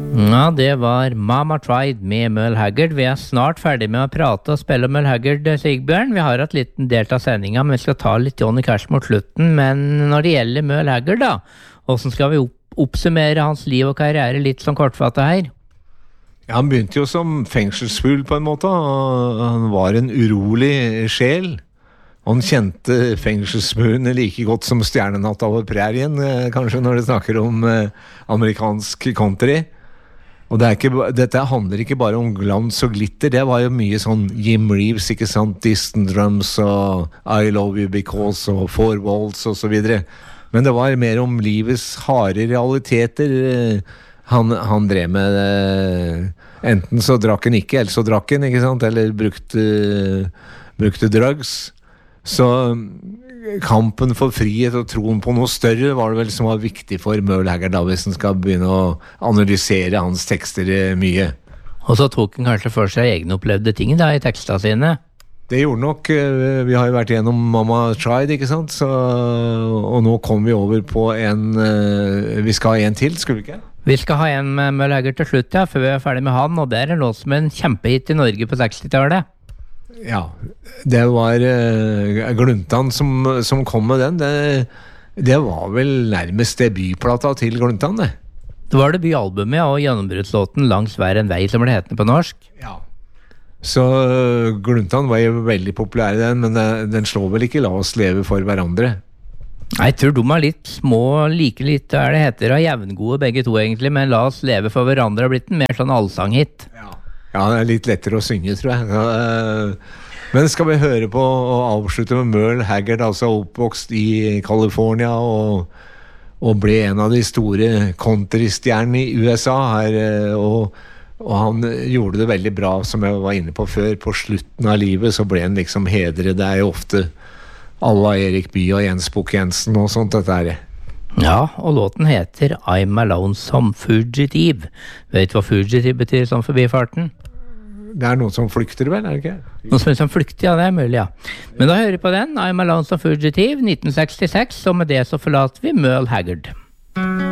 Ja, det var Mama Tried med Merle Haggard. Vi snart ferdig med å prate og spille Merle Haggard, Sigbjørn. Vi har hatt liten del av sendinga, men vi skal ta litt Johnny Cash mot slutten. Men når det gjelder Merle Haggard da, hvordan skal vi oppsummere hans liv og karriere litt sånn kortfattet her? Ja, han begynte jo som fengselsfugl på en måte. Han var en urolig sjel. Han kjente fengselsmurene like godt som stjernenatt over prærien, kanskje når det snakker om amerikansk country. Og dette handler ikke bare om glans og glitter. Det var jo mye sånn Jim Reeves, ikke sant? Distant Drums og I Love You Because og Four Walls og så videre. Men det var mer om livets harde realiteter han drev med. Enten så drakk han ikke, eller så drakk han, ikke sant? Eller brukte drugs. Så kampen for frihet og troen på noe større var det vel som var viktig for Merle Haggard da, hvis han skal begynne å analysere hans tekster mye. Og så tok han kanskje for seg egenopplevde ting da i tekstene sine? Det gjorde nok. Vi har jo vært gjennom Mama Tried, ikke sant? Og nå kommer vi over på vi skal ha en til, skulle vi ikke? Vi skal ha en med Merle Haggard til slutt, ja, før vi ferdig med han, og det en låt som en kjempehit i Norge på 60-tallet. Ja, det var Gluntan som kom med den. Det var vel nærmest debutplata til Gluntan, det. Det var debutalbumet og gjennombruddslåten Langs hver en vei, som ble hetende på norsk. Ja. Så Gluntan var jo veldig populær i den, men den slår vel ikke La oss leve for hverandre. Nei, jeg tror de er litt små, like litt, det heter, og jevngode begge to egentlig, men La oss leve for hverandre har blitt en mer sånn allsanghit. Ja, det er litt lettere å synge, tror jeg. Men skal vi høre på og avslutte med Merle Haggard, altså oppvokst i California og ble en av de store countrystjernene i USA her, og han gjorde det veldig bra, som jeg var inne på før. På slutten av livet så ble han liksom hedret. Det er jo ofte alla Erik Bye og Jens Bukk Jensen og sånt dette her. Ja, og låten heter I'm a Lonesome Fugitive. Vet du hva fugitive betyr sånn forbifarten? Det er noen som flykter vel, er det ikke? Noen som flykter, ja, det er mulig, ja. Men da hører vi på den, I'm a Lonesome Fugitive, 1966, og med det så forlater vi Merle Haggard.